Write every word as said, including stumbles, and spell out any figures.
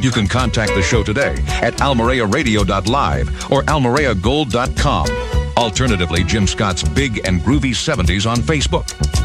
You can contact the show today at almorea radio dot live or almorea gold dot com. Alternatively, Jim Scott's Big and Groovy seventies on Facebook.